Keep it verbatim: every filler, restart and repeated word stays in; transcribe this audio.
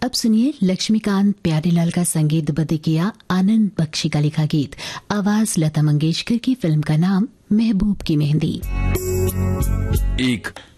अब सुनिए लक्ष्मीकांत प्यारेलाल का संगीतबद्ध किया आनंद बख्शी का लिखा गीत, आवाज लता मंगेशकर की, फिल्म का नाम महबूब की मेहंदी। एक